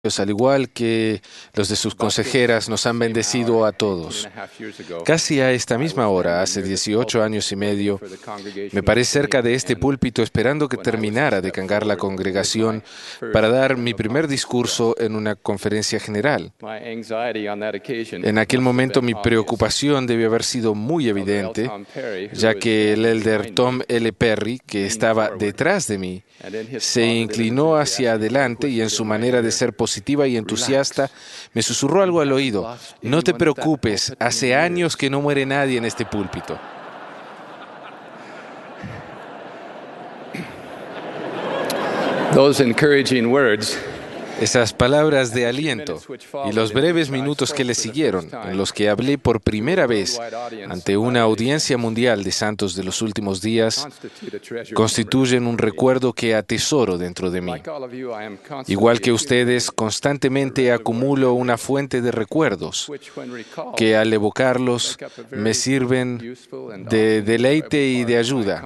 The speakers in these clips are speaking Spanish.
al igual que los de sus consejeras, nos han bendecido a todos. Casi a esta misma hora, hace 18 años y medio, me paré cerca de este púlpito esperando que terminara de cantar la congregación para dar mi primer discurso en una conferencia general. En aquel momento mi preocupación debió haber sido muy evidente, ya que el elder Tom L. Perry, que estaba detrás de mí, se inclinó hacia adelante y en su manera de ser positiva y entusiasta me susurró algo al oído: "No te preocupes, hace años que no muere nadie en este púlpito". Those encouraging words Esas palabras de aliento y los breves minutos que le siguieron, en los que hablé por primera vez ante una audiencia mundial de santos de los últimos días, constituyen un recuerdo que atesoro dentro de mí. Igual que ustedes, constantemente acumulo una fuente de recuerdos que al evocarlos me sirven de deleite y de ayuda.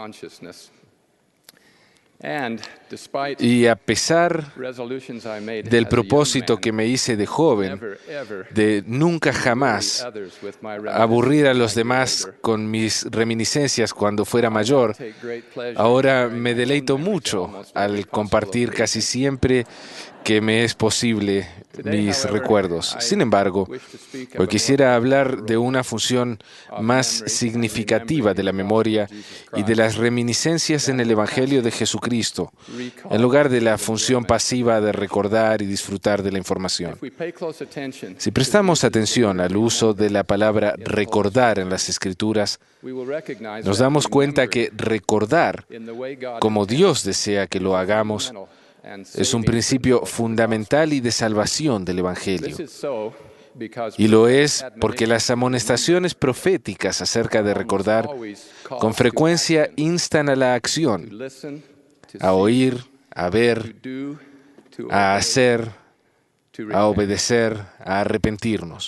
Y a pesar del propósito que me hice de joven, de nunca jamás aburrir a los demás con mis reminiscencias cuando fuera mayor, ahora me deleito mucho al compartir casi siempre que me es posible mis recuerdos. Sin embargo, hoy quisiera hablar de una función más significativa de la memoria y de las reminiscencias en el Evangelio de Jesucristo, en lugar de la función pasiva de recordar y disfrutar de la información. Si prestamos atención al uso de la palabra recordar en las Escrituras, nos damos cuenta que recordar, como Dios desea que lo hagamos, es un principio fundamental y de salvación del Evangelio. Y lo es porque las amonestaciones proféticas acerca de recordar con frecuencia instan a la acción, a oír, a ver, a hacer, a obedecer, a arrepentirnos.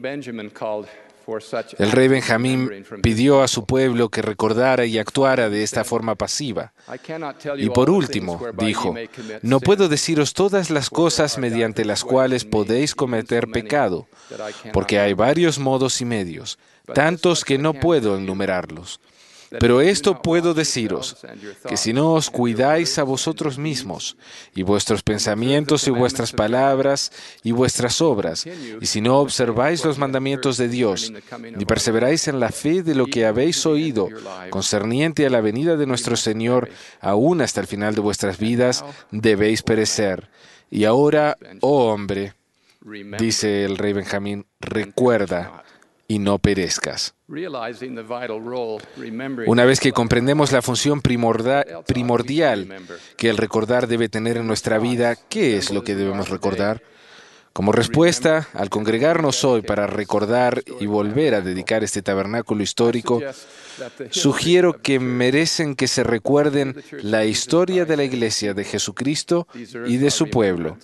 El rey Benjamín pidió a su pueblo que recordara y actuara de esta forma pasiva. Y por último, dijo: "No puedo deciros todas las cosas mediante las cuales podéis cometer pecado, porque hay varios modos y medios, tantos que no puedo enumerarlos. Pero esto puedo deciros, que si no os cuidáis a vosotros mismos, y vuestros pensamientos y vuestras palabras y vuestras obras, y si no observáis los mandamientos de Dios, ni perseveráis en la fe de lo que habéis oído, concerniente a la venida de nuestro Señor, aún hasta el final de vuestras vidas, debéis perecer. Y ahora, oh hombre", dice el rey Benjamín, "recuerda y no perezcas". Una vez que comprendemos la función primordial que el recordar debe tener en nuestra vida, ¿qué es lo que debemos recordar? Como respuesta, al congregarnos hoy para recordar y volver a dedicar este tabernáculo histórico, sugiero que merecen que se recuerden la historia de la Iglesia de Jesucristo y de su pueblo.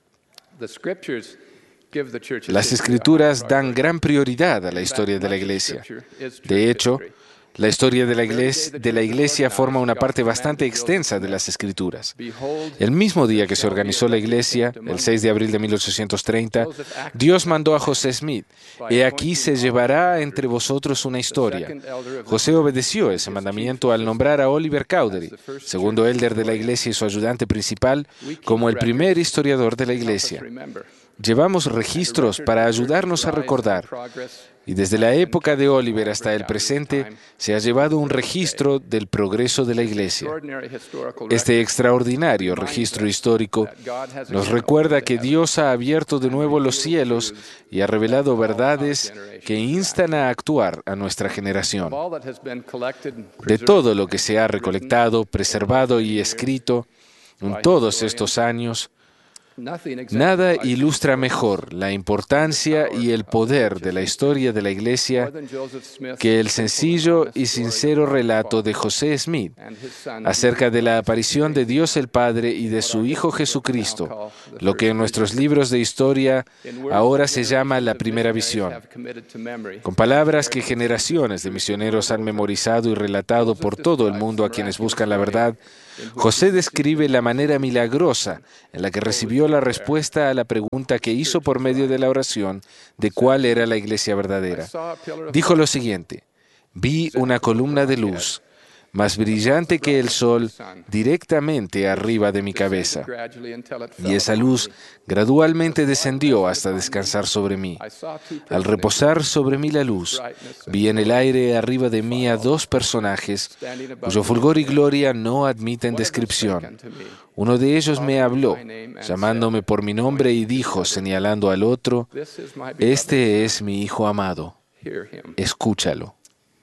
Las Escrituras dan gran prioridad a la historia de la Iglesia. De hecho, la historia de la Iglesia forma una parte bastante extensa de las Escrituras. El mismo día que se organizó la Iglesia, el 6 de abril de 1830, Dios mandó a José Smith: "He aquí se llevará entre vosotros una historia". José obedeció ese mandamiento al nombrar a Oliver Cowdery, segundo elder de la Iglesia y su ayudante principal, como el primer historiador de la Iglesia. Llevamos registros para ayudarnos a recordar, y desde la época de Oliver hasta el presente se ha llevado un registro del progreso de la Iglesia. Este extraordinario registro histórico nos recuerda que Dios ha abierto de nuevo los cielos y ha revelado verdades que instan a actuar a nuestra generación. De todo lo que se ha recolectado, preservado y escrito en todos estos años, nada ilustra mejor la importancia y el poder de la historia de la Iglesia que el sencillo y sincero relato de José Smith acerca de la aparición de Dios el Padre y de su Hijo Jesucristo, lo que en nuestros libros de historia ahora se llama la primera visión. Con palabras que generaciones de misioneros han memorizado y relatado por todo el mundo a quienes buscan la verdad, José describe la manera milagrosa en la que recibió la respuesta a la pregunta que hizo por medio de la oración de cuál era la iglesia verdadera. Dijo lo siguiente: vi una columna de luz, más brillante que el sol, directamente arriba de mi cabeza. Y esa luz gradualmente descendió hasta descansar sobre mí. Al reposar sobre mí la luz, vi en el aire arriba de mí a dos personajes cuyo fulgor y gloria no admiten descripción. Uno de ellos me habló, llamándome por mi nombre, y dijo, señalando al otro: este es mi Hijo amado, escúchalo.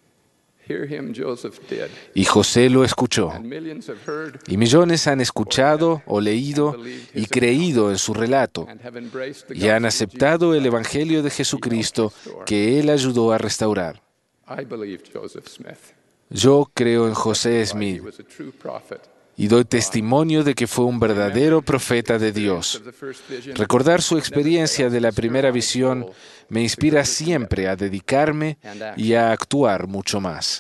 Y José lo escuchó. Y millones han escuchado o leído y creído en su relato y han aceptado el Evangelio de Jesucristo que él ayudó a restaurar. Yo creo en José Smith y doy testimonio de que fue un verdadero profeta de Dios. Recordar su experiencia de la primera visión me inspira siempre a dedicarme y a actuar mucho más.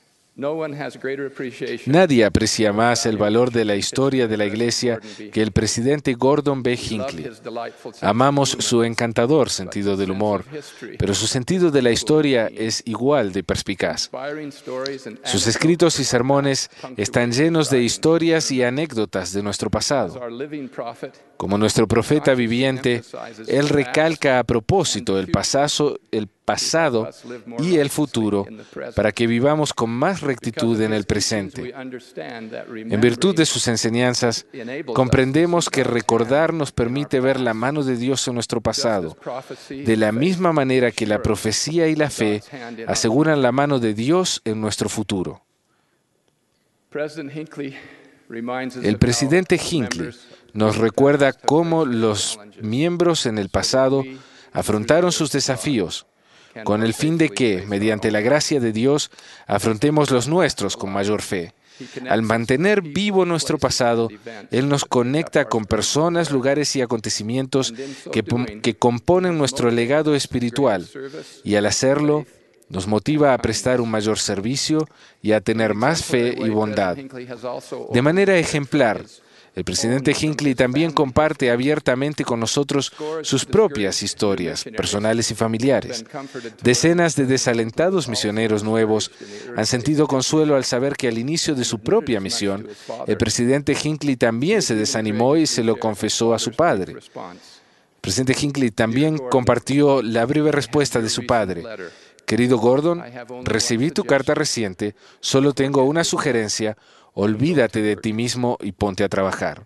Nadie aprecia más el valor de la historia de la Iglesia que el presidente Gordon B. Hinckley. Amamos su encantador sentido del humor, pero su sentido de la historia es igual de perspicaz. Sus escritos y sermones están llenos de historias y anécdotas de nuestro pasado. Como nuestro profeta viviente, él recalca a propósito el pasado y el futuro para que vivamos con más rectitud en el presente. En virtud de sus enseñanzas, comprendemos que recordar nos permite ver la mano de Dios en nuestro pasado, de la misma manera que la profecía y la fe aseguran la mano de Dios en nuestro futuro. El presidente Hinckley nos recuerda cómo los miembros en el pasado afrontaron sus desafíos, con el fin de que, mediante la gracia de Dios, afrontemos los nuestros con mayor fe. Al mantener vivo nuestro pasado, Él nos conecta con personas, lugares y acontecimientos que componen nuestro legado espiritual, y al hacerlo, nos motiva a prestar un mayor servicio y a tener más fe y bondad. De manera ejemplar, el presidente Hinckley también comparte abiertamente con nosotros sus propias historias, personales y familiares. Decenas de desalentados misioneros nuevos han sentido consuelo al saber que al inicio de su propia misión, el presidente Hinckley también se desanimó y se lo confesó a su padre. El presidente Hinckley también compartió la breve respuesta de su padre: querido Gordon, recibí tu carta reciente, solo tengo una sugerencia: olvídate de ti mismo y ponte a trabajar.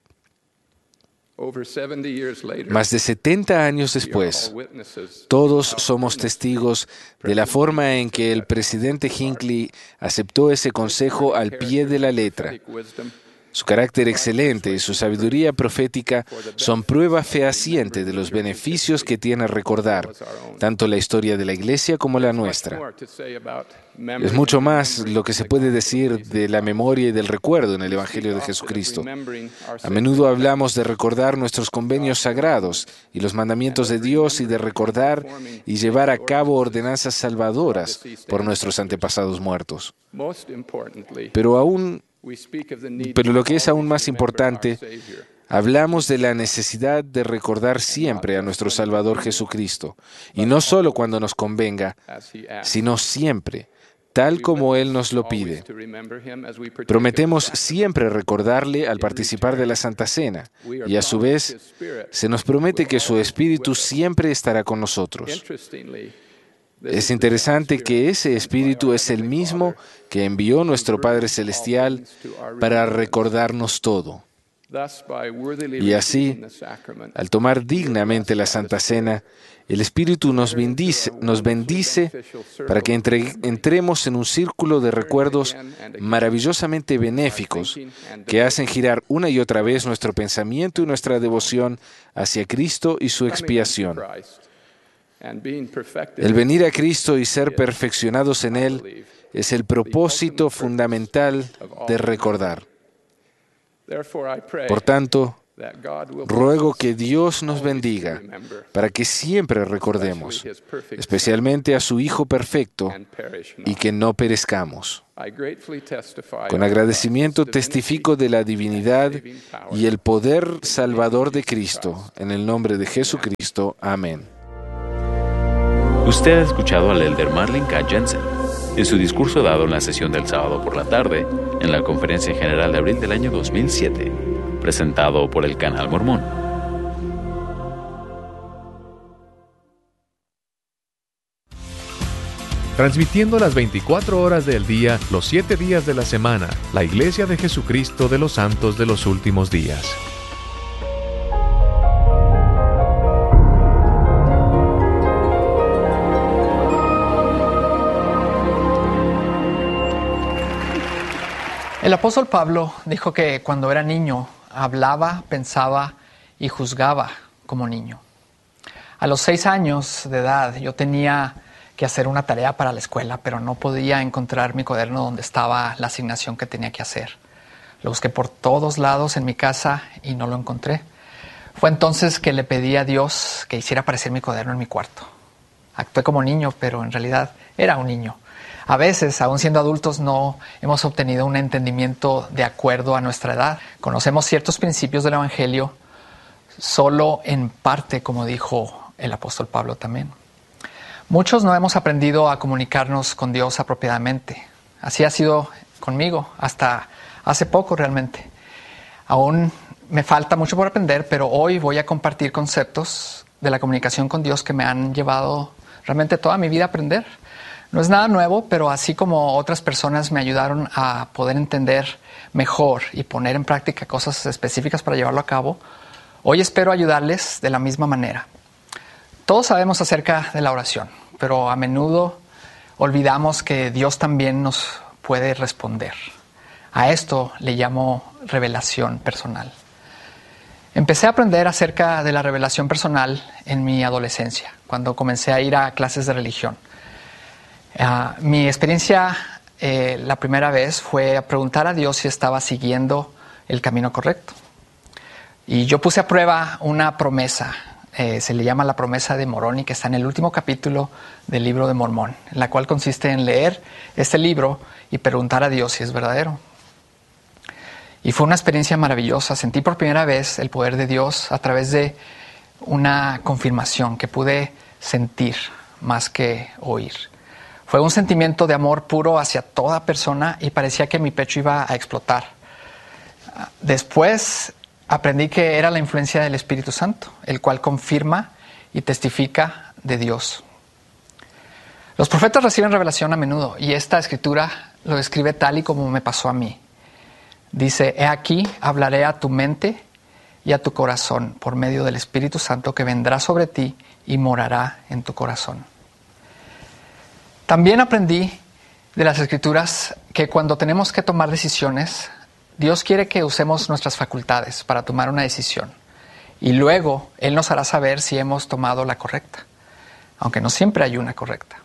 Más de 70 años después, todos somos testigos de la forma en que el presidente Hinckley aceptó ese consejo al pie de la letra. Su carácter excelente y su sabiduría profética son prueba fehaciente de los beneficios que tiene recordar, tanto la historia de la Iglesia como la nuestra. Es mucho más lo que se puede decir de la memoria y del recuerdo en el Evangelio de Jesucristo. A menudo hablamos de recordar nuestros convenios sagrados y los mandamientos de Dios y de recordar y llevar a cabo ordenanzas salvadoras por nuestros antepasados muertos. Pero lo que es aún más importante, hablamos de la necesidad de recordar siempre a nuestro Salvador Jesucristo, y no solo cuando nos convenga, sino siempre, tal como Él nos lo pide. Prometemos siempre recordarle al participar de la Santa Cena, y a su vez, se nos promete que su Espíritu siempre estará con nosotros. Es interesante que ese Espíritu es el mismo que envió nuestro Padre Celestial para recordarnos todo. Y así, al tomar dignamente la Santa Cena, el Espíritu nos bendice para que entremos en un círculo de recuerdos maravillosamente benéficos que hacen girar una y otra vez nuestro pensamiento y nuestra devoción hacia Cristo y su expiación. El venir a Cristo y ser perfeccionados en Él es el propósito fundamental de recordar. Por tanto, Ruego que Dios nos bendiga para que siempre recordemos, especialmente a su Hijo perfecto, y que no perezcamos. Con agradecimiento testifico de la divinidad y el poder salvador de Cristo, en el nombre de Jesucristo. Amén. Usted ha escuchado al elder Marlin K. Jensen en su discurso dado en la sesión del sábado por la tarde en la Conferencia General de abril del año 2007, presentado por el Canal Mormón. Transmitiendo las 24 horas del día, los 7 días de la semana, la Iglesia de Jesucristo de los Santos de los Últimos Días. El apóstol Pablo dijo que cuando era niño hablaba, pensaba y juzgaba como niño. A los 6 años de edad yo tenía que hacer una tarea para la escuela, pero no podía encontrar mi cuaderno donde estaba la asignación que tenía que hacer. Lo busqué por todos lados en mi casa y no lo encontré. Fue entonces que le pedí a Dios que hiciera aparecer mi cuaderno en mi cuarto. Actué como niño, pero en realidad era un niño. A veces, aún siendo adultos, no hemos obtenido un entendimiento de acuerdo a nuestra edad. Conocemos ciertos principios del Evangelio solo en parte, como dijo el apóstol Pablo también. Muchos no hemos aprendido a comunicarnos con Dios apropiadamente. Así ha sido conmigo hasta hace poco realmente. Aún me falta mucho por aprender, pero hoy voy a compartir conceptos de la comunicación con Dios que me han llevado realmente toda mi vida a aprender. No es nada nuevo, pero así como otras personas me ayudaron a poder entender mejor y poner en práctica cosas específicas para llevarlo a cabo, hoy espero ayudarles de la misma manera. Todos sabemos acerca de la oración, pero a menudo olvidamos que Dios también nos puede responder. A esto le llamo revelación personal. Empecé a aprender acerca de la revelación personal en mi adolescencia, cuando comencé a ir a clases de religión. Mi experiencia la primera vez fue a preguntar a Dios si estaba siguiendo el camino correcto. Y yo puse a prueba una promesa, se le llama la promesa de Moroni, que está en el último capítulo del libro de Mormón, en la cual consiste en leer este libro y preguntar a Dios si es verdadero. Y fue una experiencia maravillosa. Sentí por primera vez el poder de Dios a través de una confirmación que pude sentir más que oír. Fue un sentimiento de amor puro hacia toda persona y parecía que mi pecho iba a explotar. Después aprendí que era la influencia del Espíritu Santo, el cual confirma y testifica de Dios. Los profetas reciben revelación a menudo y esta escritura lo describe tal y como me pasó a mí. Dice: he aquí, hablaré a tu mente y a tu corazón por medio del Espíritu Santo que vendrá sobre ti y morará en tu corazón. También aprendí de las Escrituras que cuando tenemos que tomar decisiones, Dios quiere que usemos nuestras facultades para tomar una decisión. Y luego Él nos hará saber si hemos tomado la correcta, aunque no siempre hay una correcta.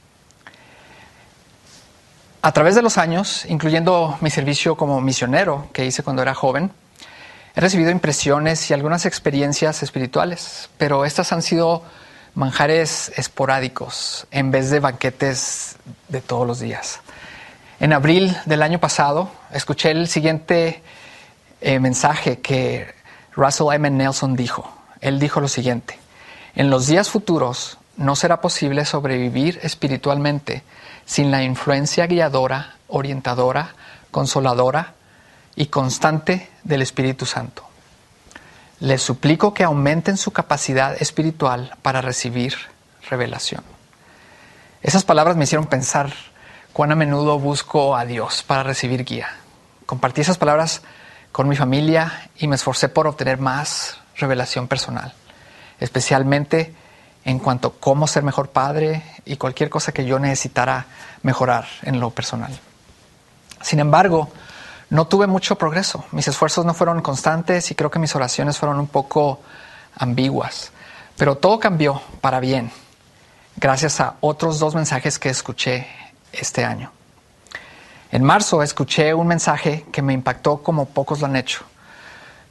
A través de los años, incluyendo mi servicio como misionero que hice cuando era joven, he recibido impresiones y algunas experiencias espirituales, pero estas han sido manjares esporádicos en vez de banquetes de todos los días. En abril del año pasado escuché el siguiente mensaje que Russell M. Nelson dijo. Él dijo lo siguiente: en los días futuros no será posible sobrevivir espiritualmente sin la influencia guiadora, orientadora, consoladora y constante del Espíritu Santo. Les suplico que aumenten su capacidad espiritual para recibir revelación. Esas palabras me hicieron pensar cuán a menudo busco a Dios para recibir guía. Compartí esas palabras con mi familia y me esforcé por obtener más revelación personal, especialmente en cuanto a cómo ser mejor padre y cualquier cosa que yo necesitara mejorar en lo personal. Sin embargo, no tuve mucho progreso. Mis esfuerzos no fueron constantes y creo que mis oraciones fueron un poco ambiguas. Pero todo cambió para bien, gracias a otros 2 mensajes que escuché este año. En marzo escuché un mensaje que me impactó como pocos lo han hecho.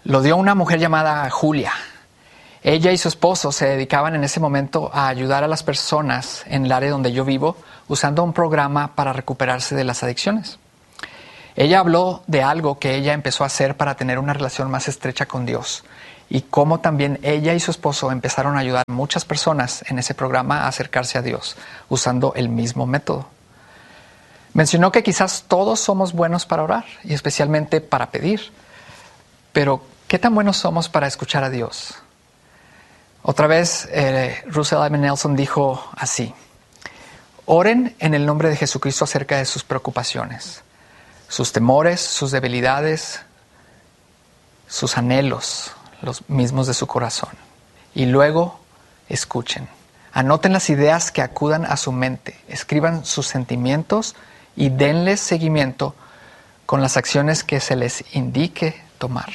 Lo dio una mujer llamada Julia. Ella y su esposo se dedicaban en ese momento a ayudar a las personas en el área donde yo vivo usando un programa para recuperarse de las adicciones. Ella habló de algo que ella empezó a hacer para tener una relación más estrecha con Dios y cómo también ella y su esposo empezaron a ayudar a muchas personas en ese programa a acercarse a Dios usando el mismo método. Mencionó que quizás todos somos buenos para orar y especialmente para pedir, pero ¿qué tan buenos somos para escuchar a Dios? Otra vez, Russell M. Nelson dijo así: oren en el nombre de Jesucristo acerca de sus preocupaciones, sus temores, sus debilidades, sus anhelos, los mismos de su corazón. Y luego escuchen. Anoten las ideas que acudan a su mente, escriban sus sentimientos y denles seguimiento con las acciones que se les indique tomar.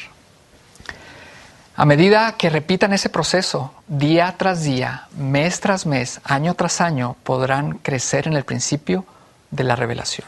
A medida que repitan ese proceso, día tras día, mes tras mes, año tras año, podrán crecer en el principio de la revelación.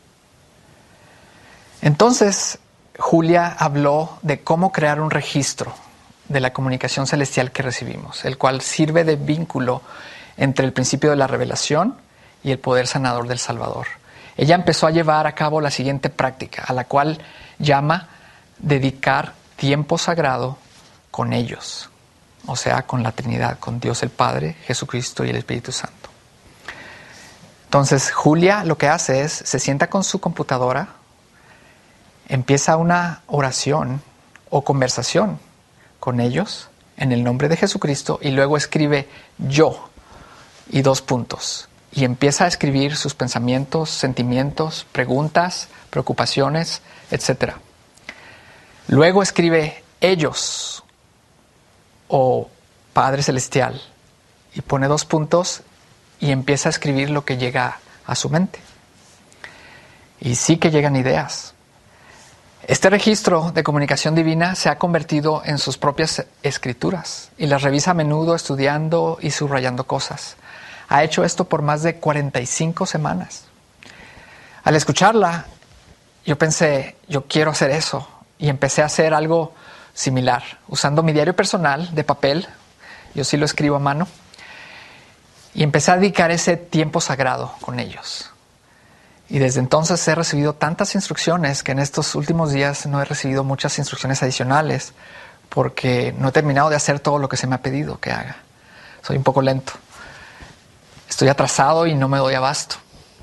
Entonces, Julia habló de cómo crear un registro de la comunicación celestial que recibimos, el cual sirve de vínculo entre el principio de la revelación y el poder sanador del Salvador. Ella empezó a llevar a cabo la siguiente práctica, a la cual llama dedicar tiempo sagrado con ellos, o sea, con la Trinidad, con Dios el Padre, Jesucristo y el Espíritu Santo. Entonces, Julia lo que hace es, se sienta con su computadora, empieza una oración o conversación con ellos en el nombre de Jesucristo y luego escribe yo y 2 puntos. Y empieza a escribir sus pensamientos, sentimientos, preguntas, preocupaciones, etc. Luego escribe ellos o Padre Celestial y pone 2 puntos y empieza a escribir lo que llega a su mente. Y sí que llegan ideas. Este registro de comunicación divina se ha convertido en sus propias escrituras y las revisa a menudo estudiando y subrayando cosas. Ha hecho esto por más de 45 semanas. Al escucharla, yo pensé, yo quiero hacer eso, y empecé a hacer algo similar, usando mi diario personal de papel, yo sí lo escribo a mano, y empecé a dedicar ese tiempo sagrado con ellos. Y desde entonces he recibido tantas instrucciones que en estos últimos días no he recibido muchas instrucciones adicionales porque no he terminado de hacer todo lo que se me ha pedido que haga. Soy un poco lento. Estoy atrasado y no me doy abasto.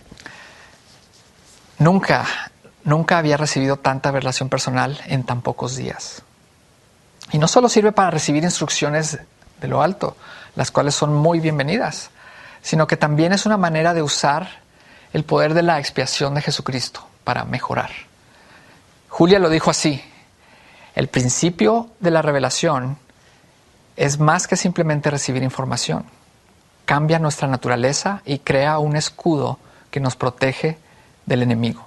Nunca había recibido tanta revelación personal en tan pocos días. Y no solo sirve para recibir instrucciones de lo alto, las cuales son muy bienvenidas, sino que también es una manera de usar el poder de la expiación de Jesucristo para mejorar. Julia lo dijo así: el principio de la revelación es más que simplemente recibir información. Cambia nuestra naturaleza y crea un escudo que nos protege del enemigo.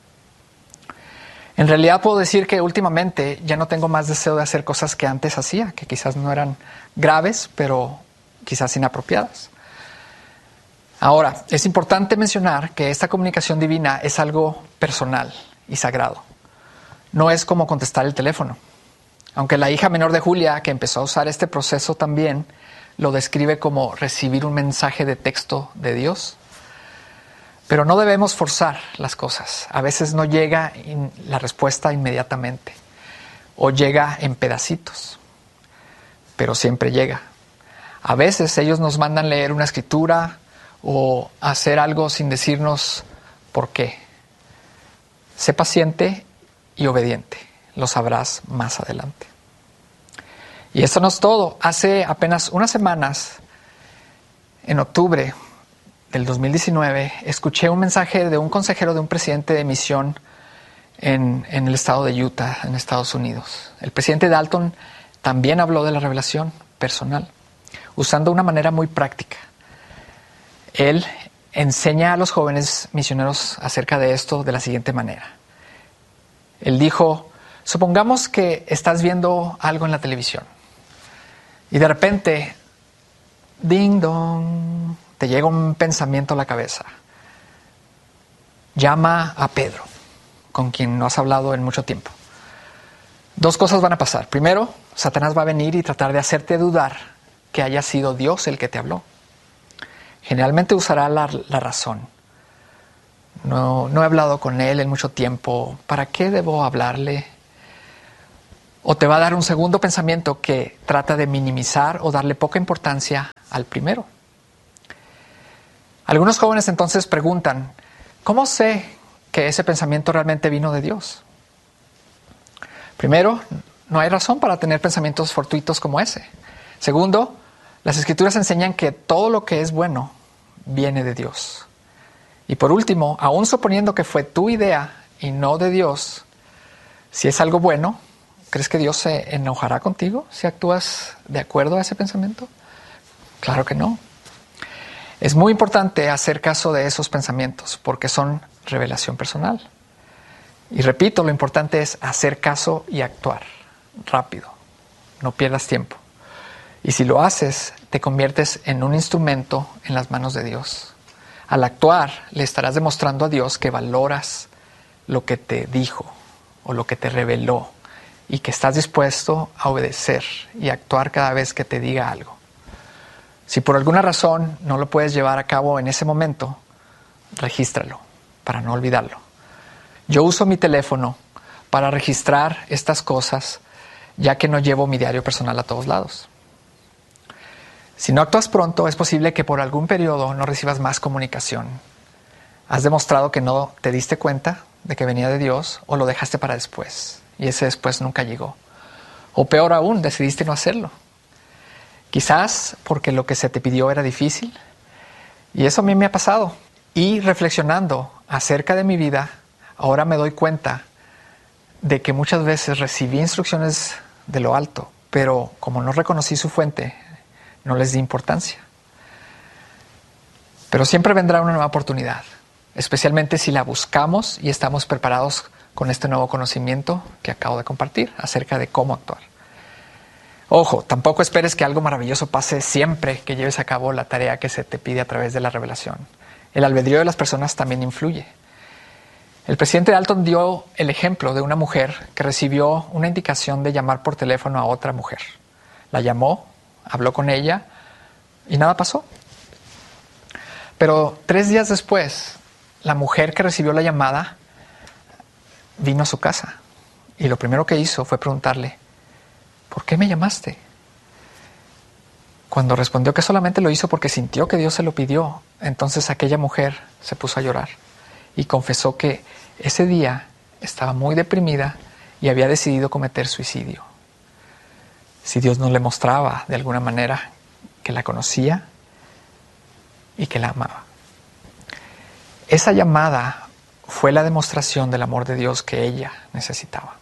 En realidad puedo decir que últimamente ya no tengo más deseo de hacer cosas que antes hacía, que quizás no eran graves, pero quizás inapropiadas. Ahora, es importante mencionar que esta comunicación divina es algo personal y sagrado. No es como contestar el teléfono. Aunque la hija menor de Julia, que empezó a usar este proceso también, lo describe como recibir un mensaje de texto de Dios. Pero no debemos forzar las cosas. A veces no llega la respuesta inmediatamente o llega en pedacitos, pero siempre llega. A veces ellos nos mandan leer una escritura o hacer algo sin decirnos por qué. Sé paciente y obediente. Lo sabrás más adelante. Y esto no es todo. Hace apenas unas semanas, en octubre del 2019, escuché un mensaje de un consejero de un presidente de misión en el estado de Utah, en Estados Unidos. El presidente Dalton también habló de la revelación personal, usando una manera muy práctica. Él enseña a los jóvenes misioneros acerca de esto de la siguiente manera. Él dijo: supongamos que estás viendo algo en la televisión y de repente, ding dong, te llega un pensamiento a la cabeza. Llama a Pedro, con quien no has hablado en mucho tiempo. Dos cosas van a pasar. Primero, Satanás va a venir y tratar de hacerte dudar que haya sido Dios el que te habló. Generalmente usará la razón. No he hablado con él en mucho tiempo. ¿Para qué debo hablarle? O te va a dar un segundo pensamiento que trata de minimizar o darle poca importancia al primero. Algunos jóvenes entonces preguntan, ¿cómo sé que ese pensamiento realmente vino de Dios? Primero, no hay razón para tener pensamientos fortuitos como ese. Segundo, las Escrituras enseñan que todo lo que es bueno viene de Dios. Y por último, aún suponiendo que fue tu idea y no de Dios, si es algo bueno, ¿crees que Dios se enojará contigo si actúas de acuerdo a ese pensamiento? Claro que no. Es muy importante hacer caso de esos pensamientos porque son revelación personal. Y repito, lo importante es hacer caso y actuar rápido. No pierdas tiempo. Y si lo haces, te conviertes en un instrumento en las manos de Dios. Al actuar, le estarás demostrando a Dios que valoras lo que te dijo o lo que te reveló y que estás dispuesto a obedecer y actuar cada vez que te diga algo. Si por alguna razón no lo puedes llevar a cabo en ese momento, regístralo para no olvidarlo. Yo uso mi teléfono para registrar estas cosas, ya que no llevo mi diario personal a todos lados. Si no actúas pronto, es posible que por algún periodo no recibas más comunicación. Has demostrado que no te diste cuenta de que venía de Dios o lo dejaste para después, y ese después nunca llegó. O peor aún, decidiste no hacerlo. Quizás porque lo que se te pidió era difícil, y eso a mí me ha pasado. Y reflexionando acerca de mi vida, ahora me doy cuenta de que muchas veces recibí instrucciones de lo alto, pero como no reconocí su fuente, no les di importancia. Pero siempre vendrá una nueva oportunidad, especialmente si la buscamos y estamos preparados con este nuevo conocimiento que acabo de compartir acerca de cómo actuar. Ojo, tampoco esperes que algo maravilloso pase siempre que lleves a cabo la tarea que se te pide a través de la revelación. El albedrío de las personas también influye. El presidente Dalton dio el ejemplo de una mujer que recibió una indicación de llamar por teléfono a otra mujer. La llamó, habló con ella y nada pasó. Pero 3 días después, la mujer que recibió la llamada vino a su casa y lo primero que hizo fue preguntarle, ¿por qué me llamaste? Cuando respondió que solamente lo hizo porque sintió que Dios se lo pidió, entonces aquella mujer se puso a llorar y confesó que ese día estaba muy deprimida y había decidido cometer suicidio. Si Dios no le mostraba de alguna manera que la conocía y que la amaba. Esa llamada fue la demostración del amor de Dios que ella necesitaba.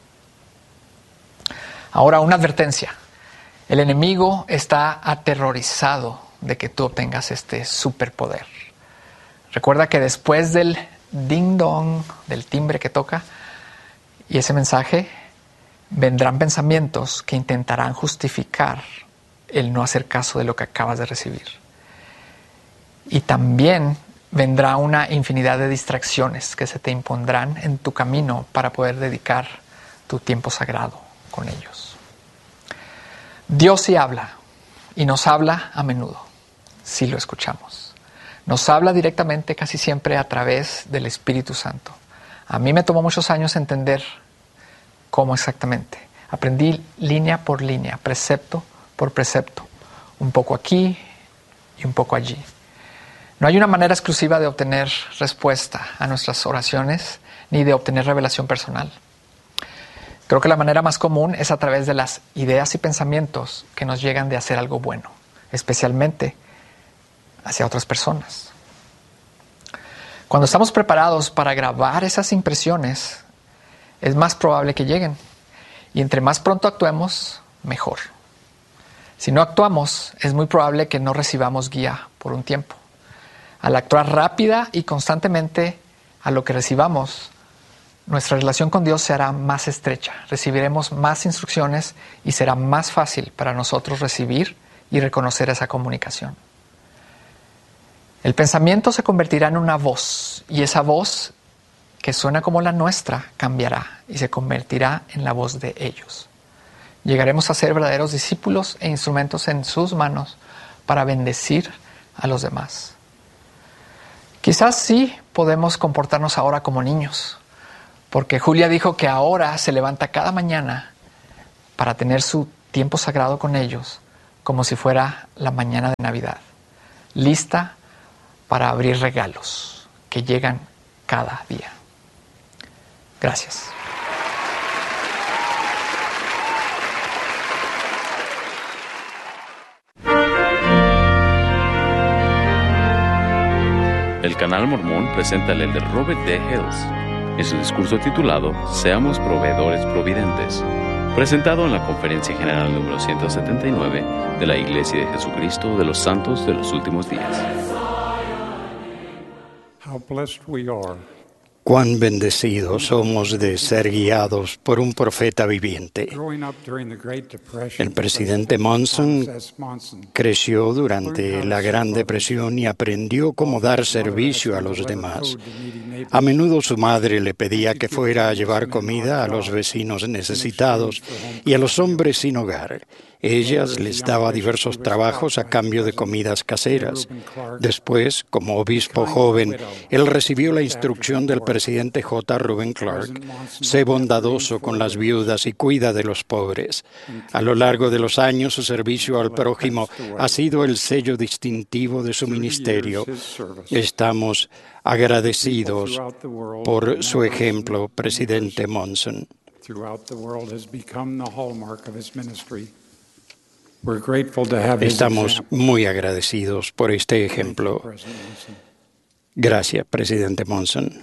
Ahora, una advertencia. El enemigo está aterrorizado de que tú obtengas este superpoder. Recuerda que después del ding dong, del timbre que toca, y ese mensaje, vendrán pensamientos que intentarán justificar el no hacer caso de lo que acabas de recibir. Y también vendrá una infinidad de distracciones que se te impondrán en tu camino para poder dedicar tu tiempo sagrado con ellos. Dios sí habla, y nos habla a menudo, si lo escuchamos. Nos habla directamente casi siempre a través del Espíritu Santo. A mí me tomó muchos años entender cómo exactamente. Aprendí línea por línea, precepto por precepto, un poco aquí y un poco allí. No hay una manera exclusiva de obtener respuesta a nuestras oraciones ni de obtener revelación personal. Creo que la manera más común es a través de las ideas y pensamientos que nos llegan de hacer algo bueno, especialmente hacia otras personas. Cuando estamos preparados para grabar esas impresiones, es más probable que lleguen. Y entre más pronto actuemos, mejor. Si no actuamos, es muy probable que no recibamos guía por un tiempo. Al actuar rápida y constantemente a lo que recibamos, nuestra relación con Dios se hará más estrecha. Recibiremos más instrucciones y será más fácil para nosotros recibir y reconocer esa comunicación. El pensamiento se convertirá en una voz, y esa voz que suena como la nuestra cambiará y se convertirá en la voz de ellos. Llegaremos a ser verdaderos discípulos e instrumentos en sus manos para bendecir a los demás. Quizás sí podemos comportarnos ahora como niños, porque Julia dijo que ahora se levanta cada mañana para tener su tiempo sagrado con ellos, como si fuera la mañana de Navidad, lista para abrir regalos que llegan cada día. Gracias. El Canal Mormón presenta al elder Robert D. Hales en su discurso titulado Seamos proveedores providentes, presentado en la Conferencia General número 179 de la Iglesia de Jesucristo de los Santos de los Últimos Días. Cuán bendecidos somos de ser guiados por un profeta viviente. El presidente Monson creció durante la Gran Depresión y aprendió cómo dar servicio a los demás. A menudo su madre le pedía que fuera a llevar comida a los vecinos necesitados y a los hombres sin hogar. Ella les daba diversos trabajos a cambio de comidas caseras. Después, como obispo joven, él recibió la instrucción del presidente J. Reuben Clark: sé bondadoso con las viudas y cuida de los pobres. A lo largo de los años, su servicio al prójimo ha sido el sello distintivo de su ministerio. Estamos agradecidos por su ejemplo, presidente Monson. Estamos muy agradecidos por este ejemplo. Gracias, presidente Monson.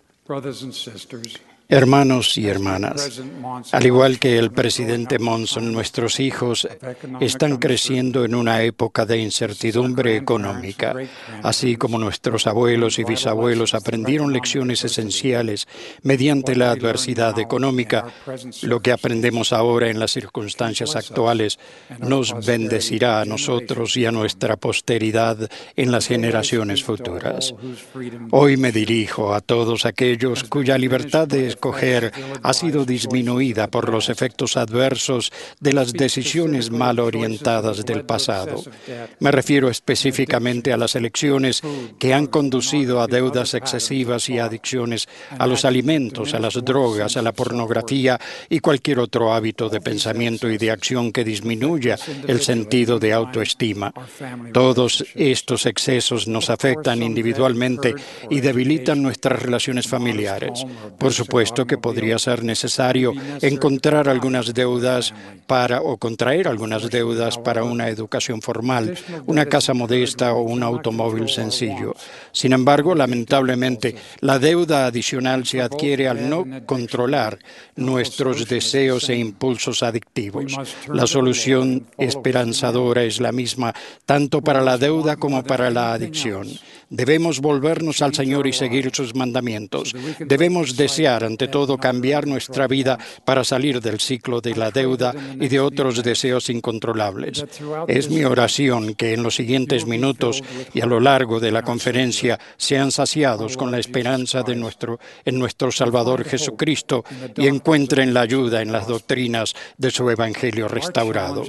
Hermanos y hermanas, al igual que el presidente Monson, nuestros hijos están creciendo en una época de incertidumbre económica, así como nuestros abuelos y bisabuelos aprendieron lecciones esenciales mediante la adversidad económica. Lo que aprendemos ahora en las circunstancias actuales nos bendecirá a nosotros y a nuestra posteridad en las generaciones futuras. Hoy me dirijo a todos aquellos cuya libertad de escoger ha sido disminuida por los efectos adversos de las decisiones mal orientadas del pasado. Me refiero específicamente a las elecciones que han conducido a deudas excesivas y adicciones a los alimentos, a las drogas, a la pornografía y cualquier otro hábito de pensamiento y de acción que disminuya el sentido de autoestima. Todos estos excesos nos afectan individualmente y debilitan nuestras relaciones familiares. Por supuesto que podría ser necesario encontrar algunas deudas contraer algunas deudas para una educación formal, una casa modesta o un automóvil sencillo. Sin embargo, lamentablemente, la deuda adicional se adquiere al no controlar nuestros deseos e impulsos adictivos. La solución esperanzadora es la misma, tanto para la deuda como para la adicción. Debemos volvernos al Señor y seguir sus mandamientos. Debemos desear, ante todo, cambiar nuestra vida para salir del ciclo de la deuda y de otros deseos incontrolables. Es mi oración que en los siguientes minutos y a lo largo de la conferencia sean saciados con la esperanza en nuestro Salvador Jesucristo y encuentren la ayuda en las doctrinas de su Evangelio restaurado.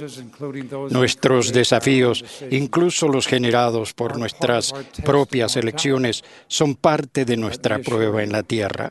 Nuestros desafíos, incluso los generados por nuestras propias elecciones, son parte de nuestra prueba en la tierra.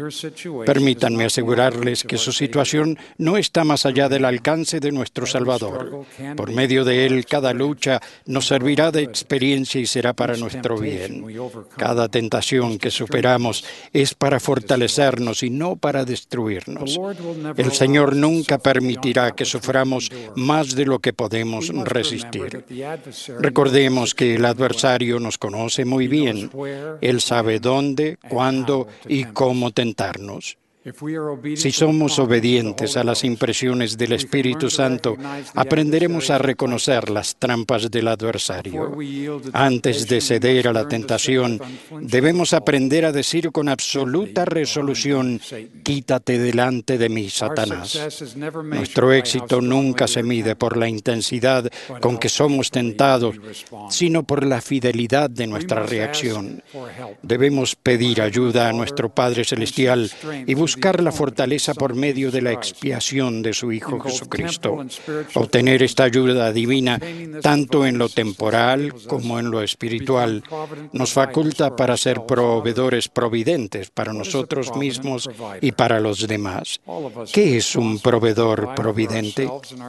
Permítanme asegurarles que su situación no está más allá del alcance de nuestro Salvador. Por medio de Él, cada lucha nos servirá de experiencia y será para nuestro bien. Cada tentación que superamos es para fortalecernos y no para destruirnos. El Señor nunca permitirá que suframos más de lo que podemos resistir. Recordemos que el adversario nos conoce muy bien. Él sabe dónde, cuándo y cómo tentarnos. Si somos obedientes a las impresiones del Espíritu Santo, aprenderemos a reconocer las trampas del adversario. Antes de ceder a la tentación, debemos aprender a decir con absoluta resolución: quítate delante de mí, Satanás. Nuestro éxito nunca se mide por la intensidad con que somos tentados, sino por la fidelidad de nuestra reacción. Debemos pedir ayuda a nuestro Padre Celestial y buscar la fortaleza por medio de la expiación de su Hijo Jesucristo. Obtener esta ayuda divina, tanto en lo temporal como en lo espiritual, nos faculta para ser proveedores providentes para nosotros mismos y para los demás. ¿Qué es un proveedor providente?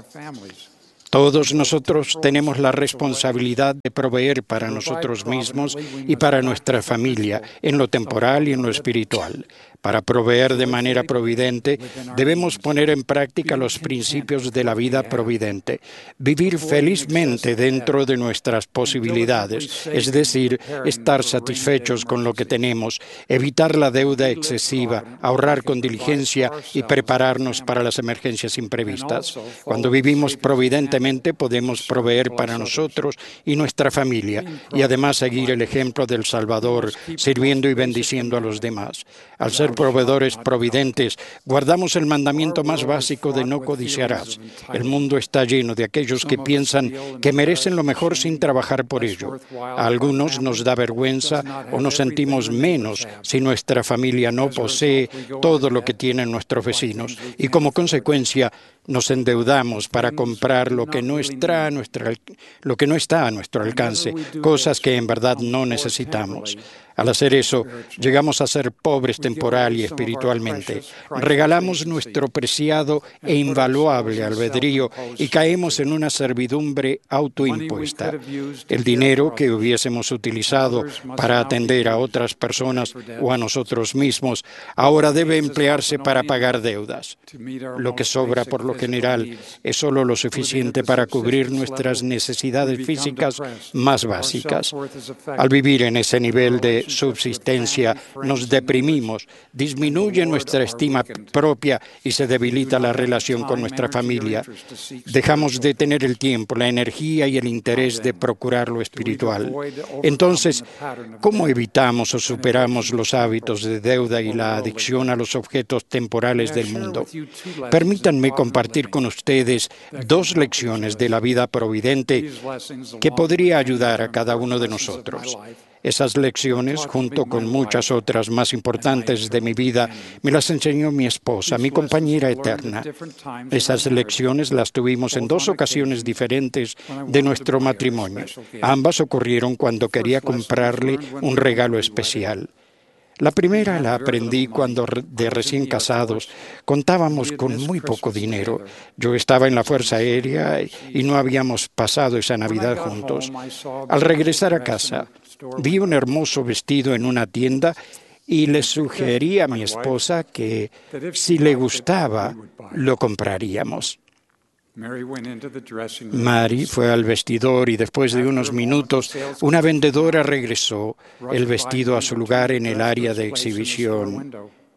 Todos nosotros tenemos la responsabilidad de proveer para nosotros mismos y para nuestra familia, en lo temporal y en lo espiritual. Para proveer de manera providente, debemos poner en práctica los principios de la vida providente. Vivir felizmente dentro de nuestras posibilidades, es decir, estar satisfechos con lo que tenemos, evitar la deuda excesiva, ahorrar con diligencia y prepararnos para las emergencias imprevistas. Cuando vivimos providentemente, podemos proveer para nosotros y nuestra familia, y además seguir el ejemplo del Salvador, sirviendo y bendiciendo a los demás. Al ser proveedores providentes, guardamos el mandamiento más básico de no codiciarás. El mundo está lleno de aquellos que piensan que merecen lo mejor sin trabajar por ello. A algunos nos da vergüenza o nos sentimos menos si nuestra familia no posee todo lo que tienen nuestros vecinos, y como consecuencia nos endeudamos para comprar lo que no está a nuestro alcance, cosas que en verdad no necesitamos. Al hacer eso, llegamos a ser pobres temporal y espiritualmente. Regalamos nuestro preciado e invaluable albedrío y caemos en una servidumbre autoimpuesta. El dinero que hubiésemos utilizado para atender a otras personas o a nosotros mismos, ahora debe emplearse para pagar deudas. Lo que sobra, por lo general, es solo lo suficiente para cubrir nuestras necesidades físicas más básicas. Al vivir en ese nivel de subsistencia, nos deprimimos, disminuye nuestra estima propia y se debilita la relación con nuestra familia. Dejamos de tener el tiempo, la energía y el interés de procurar lo espiritual. Entonces, ¿cómo evitamos o superamos los hábitos de deuda y la adicción a los objetos temporales del mundo? Permítanme compartir con ustedes 2 lecciones de la vida providente que podría ayudar a cada uno de nosotros. Esas lecciones, junto con muchas otras más importantes de mi vida, me las enseñó mi esposa, mi compañera eterna. Esas lecciones las tuvimos en 2 ocasiones diferentes de nuestro matrimonio. Ambas ocurrieron cuando quería comprarle un regalo especial. La primera la aprendí cuando, de recién casados, contábamos con muy poco dinero. Yo estaba en la Fuerza Aérea y no habíamos pasado esa Navidad juntos. Al regresar a casa, vi un hermoso vestido en una tienda y le sugerí a mi esposa que, si le gustaba, lo compraríamos. Mary fue al vestidor y después de unos minutos una vendedora regresó el vestido a su lugar en el área de exhibición.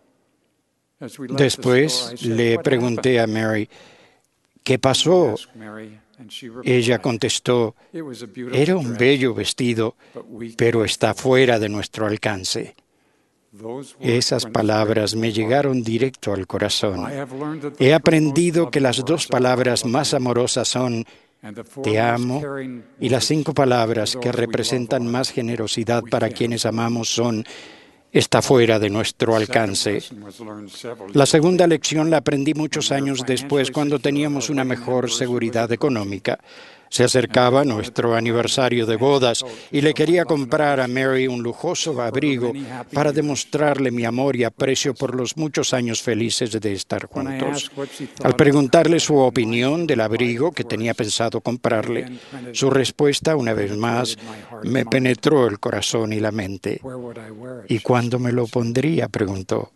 Después le pregunté a Mary, ¿qué pasó? Ella contestó, era un bello vestido, pero está fuera de nuestro alcance. Esas palabras me llegaron directo al corazón. He aprendido que las 2 palabras más amorosas son te amo, y las 5 palabras que representan más generosidad para quienes amamos son está fuera de nuestro alcance. La segunda lección la aprendí muchos años después, cuando teníamos una mejor seguridad económica. Se acercaba nuestro aniversario de bodas y le quería comprar a Mary un lujoso abrigo para demostrarle mi amor y aprecio por los muchos años felices de estar juntos. Al preguntarle su opinión del abrigo que tenía pensado comprarle, su respuesta, una vez más, me penetró el corazón y la mente. ¿Y cuándo me lo pondría?, preguntó.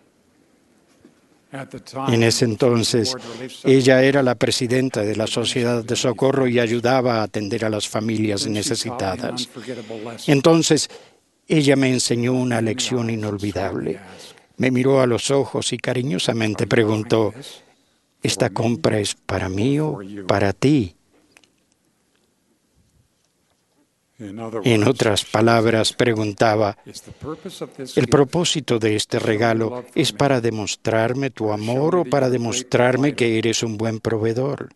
En ese entonces, ella era la presidenta de la Sociedad de Socorro y ayudaba a atender a las familias necesitadas. Entonces, ella me enseñó una lección inolvidable. Me miró a los ojos y cariñosamente preguntó, ¿esta compra es para mí o para ti? En otras palabras, preguntaba, ¿el propósito de este regalo es para demostrarme tu amor o para demostrarme que eres un buen proveedor?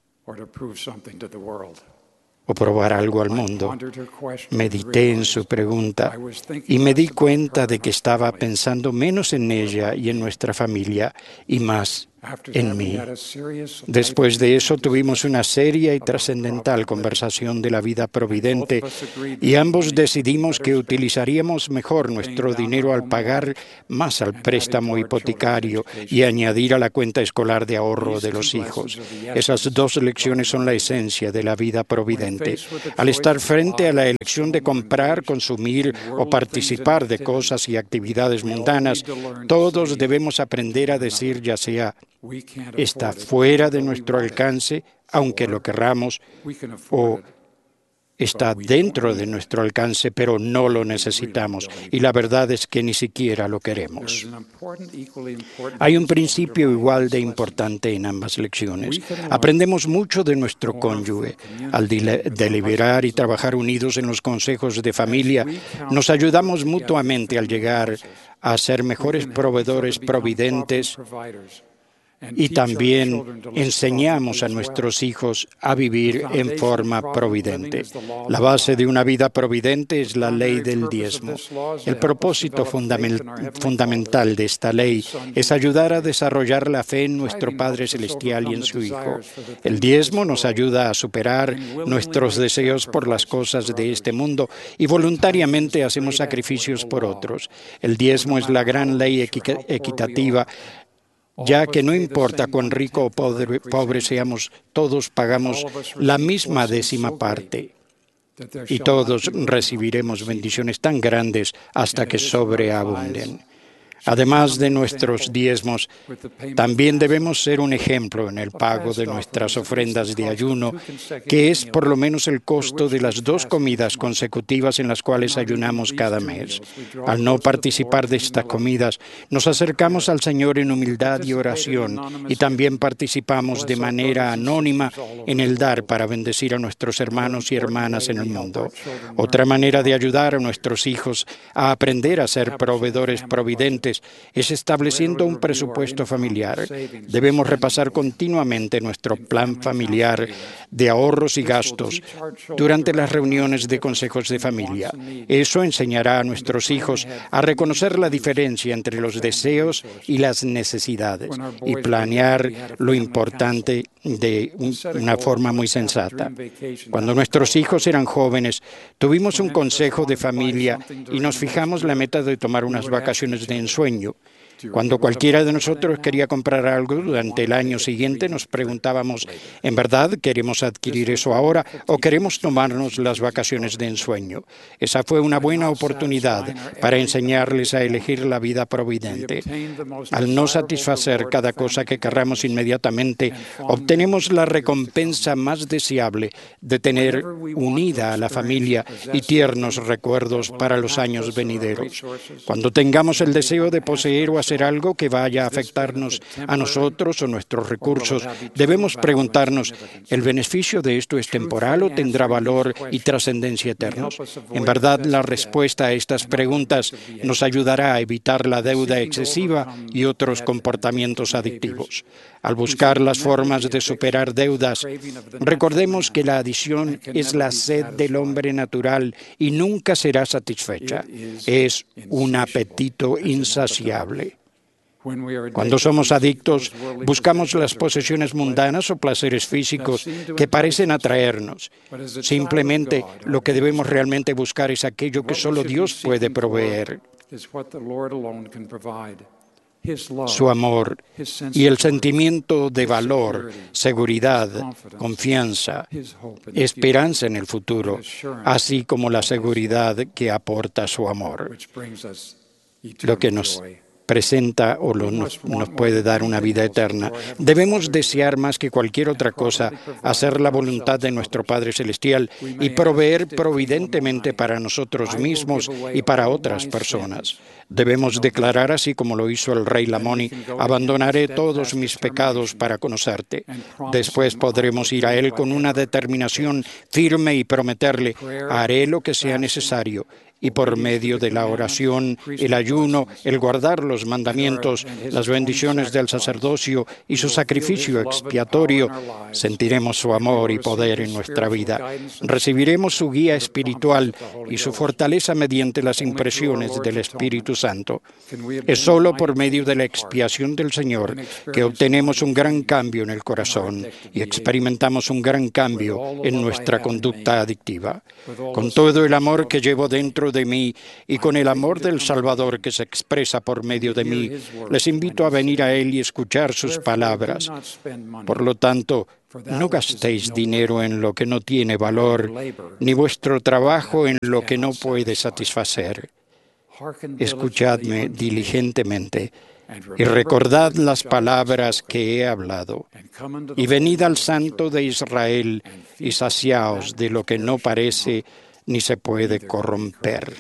¿O probar algo al mundo? Medité en su pregunta y me di cuenta de que estaba pensando menos en ella y en nuestra familia y más en mí. Después de eso tuvimos una seria y trascendental conversación de la vida providente y ambos decidimos que utilizaríamos mejor nuestro dinero al pagar más al préstamo hipotecario y añadir a la cuenta escolar de ahorro de los hijos. Esas dos lecciones son la esencia de la vida providente. Al estar frente a la elección de comprar, consumir o participar de cosas y actividades mundanas, todos debemos aprender a decir ya sea está fuera de nuestro alcance, aunque lo querramos, o está dentro de nuestro alcance, pero no lo necesitamos. Y la verdad es que ni siquiera lo queremos. Hay un principio igual de importante en ambas lecciones. Aprendemos mucho de nuestro cónyuge. Al deliberar y trabajar unidos en los consejos de familia, nos ayudamos mutuamente al llegar a ser mejores proveedores providentes. Y también enseñamos a nuestros hijos a vivir en forma providente. La base de una vida providente es la ley del diezmo. El propósito fundamental de esta ley es ayudar a desarrollar la fe en nuestro Padre Celestial y en su Hijo. El diezmo nos ayuda a superar nuestros deseos por las cosas de este mundo y voluntariamente hacemos sacrificios por otros. El diezmo es la gran ley equitativa, ya que no importa cuán rico o pobre seamos, todos pagamos la misma décima parte y todos recibiremos bendiciones tan grandes hasta que sobreabunden. Además de nuestros diezmos, también debemos ser un ejemplo en el pago de nuestras ofrendas de ayuno, que es por lo menos el costo de las 2 comidas consecutivas en las cuales ayunamos cada mes. Al no participar de estas comidas, nos acercamos al Señor en humildad y oración, y también participamos de manera anónima en el dar para bendecir a nuestros hermanos y hermanas en el mundo. Otra manera de ayudar a nuestros hijos a aprender a ser proveedores providentes es estableciendo un presupuesto familiar. Debemos repasar continuamente nuestro plan familiar de ahorros y gastos durante las reuniones de consejos de familia. Eso enseñará a nuestros hijos a reconocer la diferencia entre los deseos y las necesidades y planear lo importante de una forma muy sensata. Cuando nuestros hijos eran jóvenes, tuvimos un consejo de familia y nos fijamos la meta de tomar unas vacaciones de ensueño. Cuando cualquiera de nosotros quería comprar algo durante el año siguiente, nos preguntábamos, ¿en verdad queremos adquirir eso ahora o queremos tomarnos las vacaciones de ensueño? Esa fue una buena oportunidad para enseñarles a elegir la vida providente. Al no satisfacer cada cosa que querramos inmediatamente, obtenemos la recompensa más deseable de tener unida a la familia y tiernos recuerdos para los años venideros. Cuando tengamos el deseo de poseer o hacer algo que vaya a afectarnos a nosotros o nuestros recursos, debemos preguntarnos, ¿el beneficio de esto es temporal o tendrá valor y trascendencia eternos? En verdad, la respuesta a estas preguntas nos ayudará a evitar la deuda excesiva y otros comportamientos adictivos. Al buscar las formas de superar deudas, recordemos que la adición es la sed del hombre natural y nunca será satisfecha. Es un apetito insaciable. Cuando somos adictos, buscamos las posesiones mundanas o placeres físicos que parecen atraernos. Simplemente lo que debemos realmente buscar es aquello que solo Dios puede proveer: su amor y el sentimiento de valor, seguridad, confianza, esperanza en el futuro, así como la seguridad que aporta su amor, lo que nos presenta o nos puede dar una vida eterna. Debemos desear más que cualquier otra cosa hacer la voluntad de nuestro Padre Celestial y proveer providentemente para nosotros mismos y para otras personas. Debemos declarar, así como lo hizo el rey Lamoni: abandonaré todos mis pecados para conocerte. Después podremos ir a Él con una determinación firme y prometerle: haré lo que sea necesario. Y por medio de la oración, el ayuno, el guardar los mandamientos, las bendiciones del sacerdocio y su sacrificio expiatorio, sentiremos su amor y poder en nuestra vida. Recibiremos su guía espiritual y su fortaleza mediante las impresiones del Espíritu Santo. Es solo por medio de la expiación del Señor que obtenemos un gran cambio en el corazón y experimentamos un gran cambio en nuestra conducta adictiva. Con todo el amor que llevo dentro de mí y con el amor del Salvador que se expresa por medio de mí, les invito a venir a Él y escuchar sus palabras. Por lo tanto, no gastéis dinero en lo que no tiene valor, ni vuestro trabajo en lo que no puede satisfacer. Escuchadme diligentemente y recordad las palabras que he hablado. Y venid al Santo de Israel y saciaos de lo que no parece ni se puede corromper.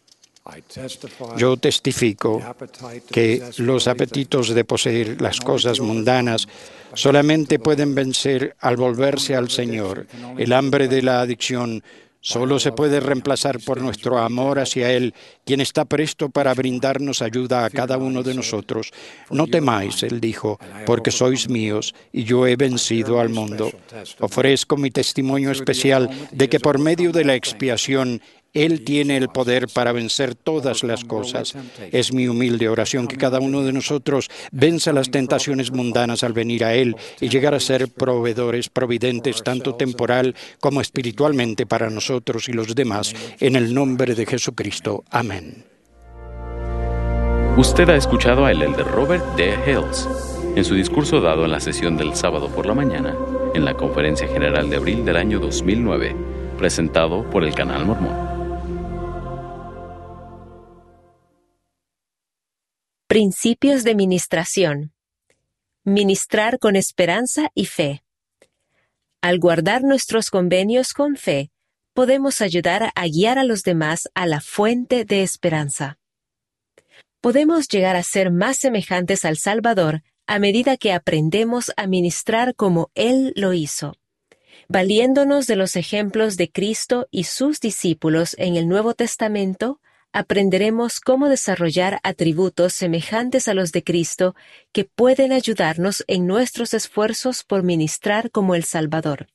Yo testifico que los apetitos de poseer las cosas mundanas solamente pueden vencer al volverse al Señor. El hambre de la adicción solo se puede reemplazar por nuestro amor hacia Él, quien está presto para brindarnos ayuda a cada uno de nosotros. No temáis, Él dijo, porque sois míos y yo he vencido al mundo. Ofrezco mi testimonio especial de que por medio de la expiación Él tiene el poder para vencer todas las cosas. Es mi humilde oración que cada uno de nosotros venza las tentaciones mundanas al venir a Él y llegar a ser proveedores providentes tanto temporal como espiritualmente para nosotros y los demás. En el nombre de Jesucristo. Amén. Usted ha escuchado a el elder Robert D. Hales en su discurso dado en la sesión del sábado por la mañana en la Conferencia General de abril del año 2009, presentado por el Canal Mormón. Principios de ministración. Ministrar con esperanza y fe. Al guardar nuestros convenios con fe, podemos ayudar a guiar a los demás a la fuente de esperanza. Podemos llegar a ser más semejantes al Salvador a medida que aprendemos a ministrar como Él lo hizo. Valiéndonos de los ejemplos de Cristo y sus discípulos en el Nuevo Testamento, aprenderemos cómo desarrollar atributos semejantes a los de Cristo que pueden ayudarnos en nuestros esfuerzos por ministrar como el Salvador.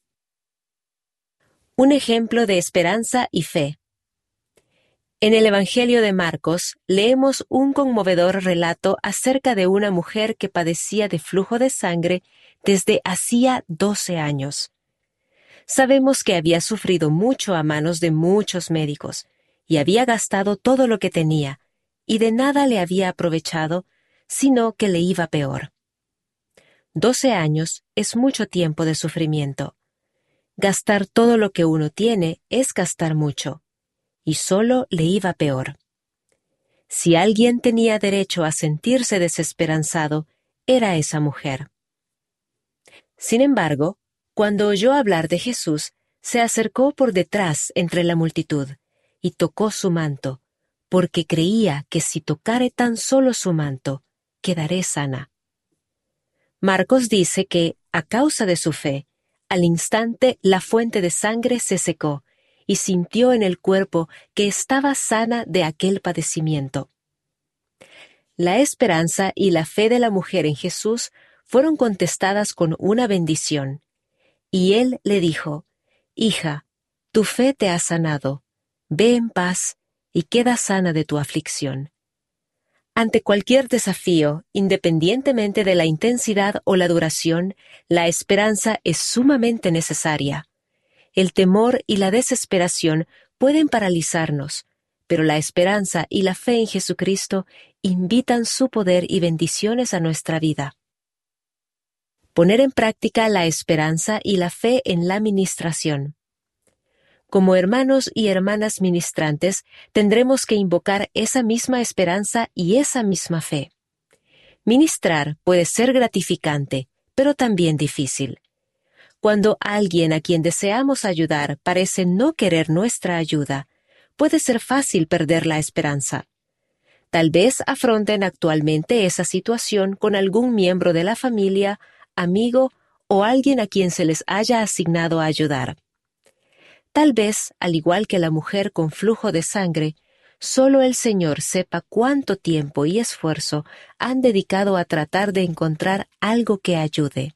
Un ejemplo de esperanza y fe. En el Evangelio de Marcos leemos un conmovedor relato acerca de una mujer que padecía de flujo de sangre desde hacía 12 años. Sabemos que había sufrido mucho a manos de muchos médicos, y había gastado todo lo que tenía, y de nada le había aprovechado, sino que le iba peor. 12 años es mucho tiempo de sufrimiento. Gastar todo lo que uno tiene es gastar mucho, y solo le iba peor. Si alguien tenía derecho a sentirse desesperanzado, era esa mujer. Sin embargo, cuando oyó hablar de Jesús, se acercó por detrás entre la multitud, y tocó su manto, porque creía que si tocare tan solo su manto, quedaré sana. Marcos dice que, a causa de su fe, al instante la fuente de sangre se secó, y sintió en el cuerpo que estaba sana de aquel padecimiento. La esperanza y la fe de la mujer en Jesús fueron contestadas con una bendición, y él le dijo: «Hija, tu fe te ha sanado. Ve en paz y queda sana de tu aflicción». Ante cualquier desafío, independientemente de la intensidad o la duración, la esperanza es sumamente necesaria. El temor y la desesperación pueden paralizarnos, pero la esperanza y la fe en Jesucristo invitan su poder y bendiciones a nuestra vida. Poner en práctica la esperanza y la fe en la ministración. Como hermanos y hermanas ministrantes, tendremos que invocar esa misma esperanza y esa misma fe. Ministrar puede ser gratificante, pero también difícil. Cuando alguien a quien deseamos ayudar parece no querer nuestra ayuda, puede ser fácil perder la esperanza. Tal vez afronten actualmente esa situación con algún miembro de la familia, amigo o alguien a quien se les haya asignado a ayudar. Tal vez, al igual que la mujer con flujo de sangre, solo el Señor sepa cuánto tiempo y esfuerzo han dedicado a tratar de encontrar algo que ayude.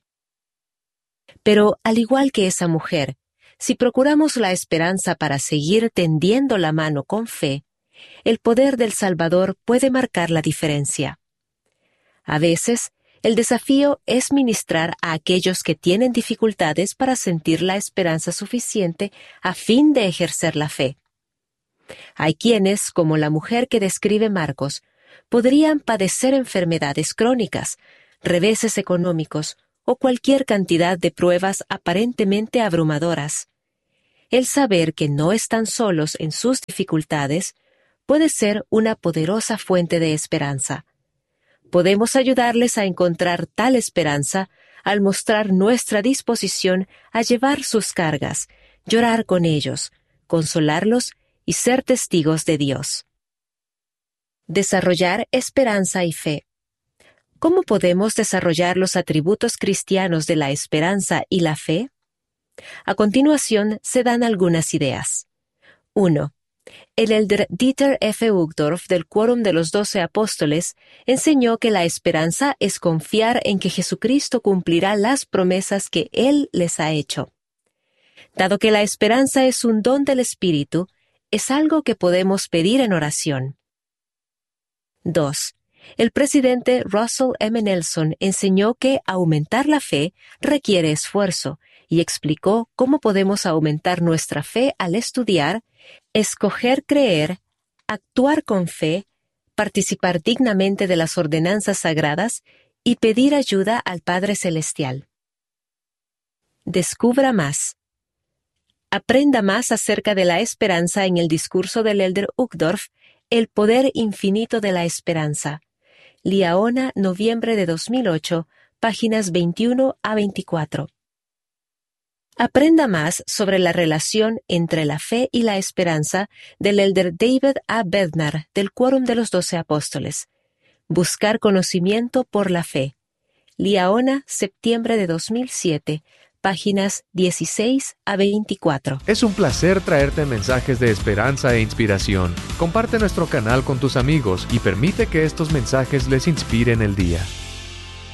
Pero, al igual que esa mujer, si procuramos la esperanza para seguir tendiendo la mano con fe, el poder del Salvador puede marcar la diferencia. A veces, el desafío es ministrar a aquellos que tienen dificultades para sentir la esperanza suficiente a fin de ejercer la fe. Hay quienes, como la mujer que describe Marcos, podrían padecer enfermedades crónicas, reveses económicos o cualquier cantidad de pruebas aparentemente abrumadoras. El saber que no están solos en sus dificultades puede ser una poderosa fuente de esperanza. Podemos ayudarles a encontrar tal esperanza al mostrar nuestra disposición a llevar sus cargas, llorar con ellos, consolarlos y ser testigos de Dios. Desarrollar esperanza y fe. ¿Cómo podemos desarrollar los atributos cristianos de la esperanza y la fe? A continuación se dan algunas ideas. 1. El elder Dieter F. Uchtdorf del Quórum de los 12 Apóstoles enseñó que la esperanza es confiar en que Jesucristo cumplirá las promesas que Él les ha hecho. Dado que la esperanza es un don del Espíritu, es algo que podemos pedir en oración. 2. El presidente Russell M. Nelson enseñó que aumentar la fe requiere esfuerzo y explicó cómo podemos aumentar nuestra fe al estudiar, escoger creer, actuar con fe, participar dignamente de las ordenanzas sagradas y pedir ayuda al Padre Celestial. Descubra más. Aprenda más acerca de la esperanza en el discurso del elder Uchtdorf, El poder infinito de la esperanza. Liaona, noviembre de 2008, páginas 21 a 24. Aprenda más sobre la relación entre la fe y la esperanza del elder David A. Bednar del Quórum de los 12 Apóstoles. Buscar conocimiento por la fe. Liaona, septiembre de 2007, páginas 16 a 24. Es un placer traerte mensajes de esperanza e inspiración. Comparte nuestro canal con tus amigos y permite que estos mensajes les inspiren el día.